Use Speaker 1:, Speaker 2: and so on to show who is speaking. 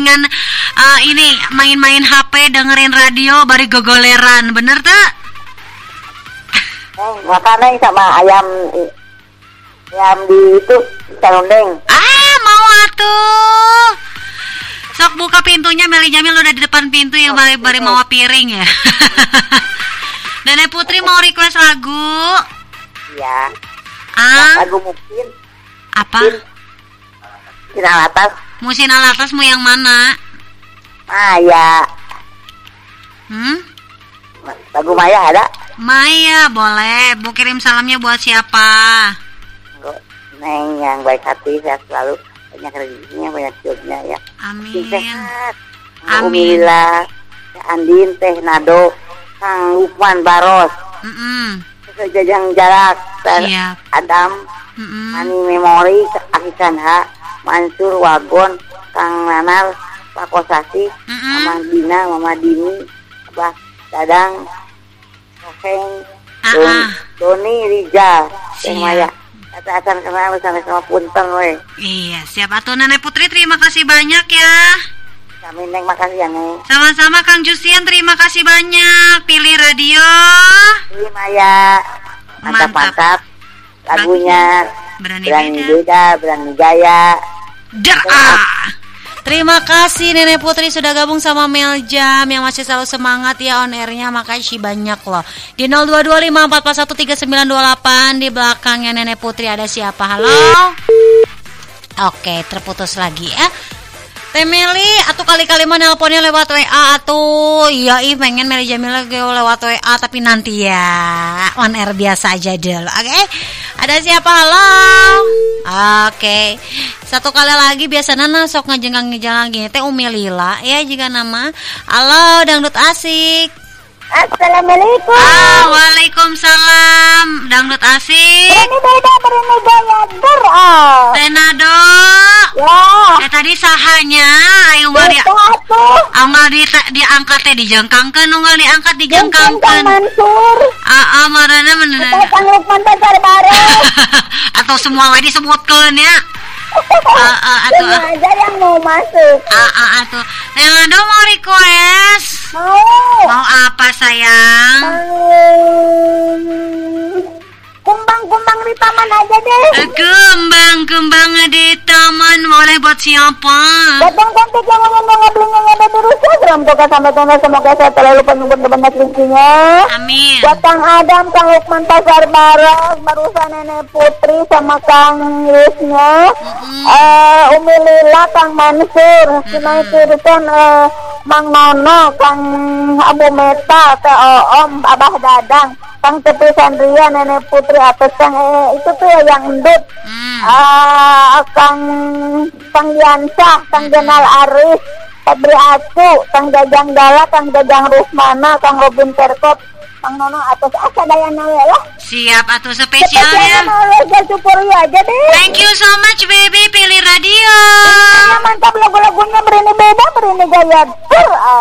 Speaker 1: dengan ini main-main HP, dengerin radio, bari gogoleran, bener tak?
Speaker 2: Makanan sama ayam di itu sarondeng.
Speaker 1: Mau atuh. Sok buka pintunya, Meli Jamil udah di depan pintu ya, bari mau piring ya. Nenek Putri mau request lagu.
Speaker 2: Iya. Lagu mungkin.
Speaker 1: Apa?
Speaker 2: Musin Alatas.
Speaker 1: Musin Alatas mau yang mana?
Speaker 2: Maya. Lagu Maya ada?
Speaker 1: Maya boleh. Bu kirim salamnya buat siapa?
Speaker 2: Neng yang baik hati, sehat selalu, banyak rezekinya, banyak jodohnya ya.
Speaker 1: Amin.
Speaker 2: Sehat.
Speaker 1: Amin.
Speaker 2: Umila, Teh Andin, Teh Nado, Kang Lukman Baros. Jajang Jarak, Adam, Ani Memori, Aki Kanha, Mansur Wagon, Kang Nanal, Pak Kosasi, Mama Dina, Mama Dini, Abah Dadang, Kokeng, Doni Rizal, Teh Maya. Asan kenal sampai sama punten we.
Speaker 1: Iya, siap atuh Nenek Putri, terima kasih banyak ya.
Speaker 2: Kami Neng makasih ya Neng.
Speaker 1: Sama-sama Kang Jusian, terima kasih banyak. Pilih radio.
Speaker 2: Pilih Maya. Mantap. Lagunya berani beda, berani gaya.
Speaker 1: Terima kasih Nenek Putri sudah gabung sama Meljam yang masih selalu semangat ya on airnya, makasih banyak loh. Di 0225441398 di belakangnya Nenek Putri ada siapa? Halo. Oke, terputus lagi ya. Teh Meli, atuh kali-kali mah nelponnya lewat WA atuh. Iya, pengen Meli Jamila lewat WA tapi nanti ya on air biasa aja dulu. Oke. Ada siapa? Halo. Oke. Satu kali lagi biasanya sok ngejenggang gini teh Umi Lila ya juga nama. Halo, dangdut asik.
Speaker 2: Assalamualaikum.
Speaker 1: Waalaikumsalam. Dangdut asik.
Speaker 2: Berani gaya doa.
Speaker 1: Tenado. Ya. Tadi sahanya ayo mah dia. Anggal diangkat teh dijengkangkeun, unggal diangkat dijengkangkeun.
Speaker 2: Mansur.
Speaker 1: Marana bener.
Speaker 2: Kang Lukman Pasar Baru.
Speaker 1: Atau semua we disebutkeun ya.
Speaker 2: Atuh aja yang mau masuk.
Speaker 1: Atuh. Tenado mau request. Mau apa sayang?
Speaker 2: Kumbang di taman aja deh.
Speaker 1: Kembang di taman boleh buat siapa?
Speaker 2: Datang cantik yang ngomong-ngomong ada di Instagram tuh sampai semoga saya selalu penuh banyak rezekinya.
Speaker 1: Amin.
Speaker 2: Datang Adam, Kang Lukman Pasar Barat, barusan Nenek Putri sama Kang Yusnya, Umi Lila, Kang Mansur, Sinai Kirton, Mang Nono, Kang Abu Meta, Teh Om, Abah Dadang, Kang Tepi Sandria, Nenek Putri atas Kang itu tuh yang endut, Kang Yansa, Kang Jenal Aris, Febri Acu, Kang Jajang Dala, Kang Jajang Rusmana, Kang Robin Terkop, Kang Nono atas Dayana lah.
Speaker 1: Siap atuh spesial ya.
Speaker 2: Aja deh.
Speaker 1: Thank you so much baby, pilih radio.
Speaker 2: Mantap lagu-lagunya berani beda, berani gaya.